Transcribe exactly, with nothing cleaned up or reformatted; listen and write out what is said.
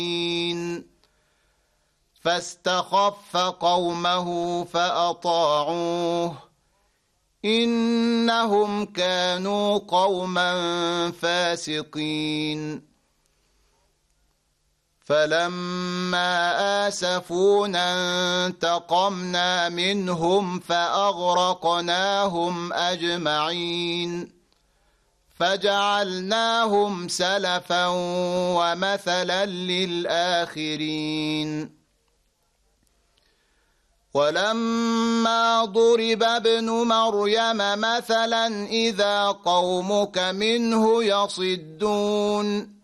فاستخف قومه فأطاعوه إنهم كانوا قوما فاسقين فلما آسفونا انتقمنا منهم فأغرقناهم أجمعين فجعلناهم سلفا ومثلا للآخرين ولما ضرب ابن مريم مثلا إذا قومك منه يصدون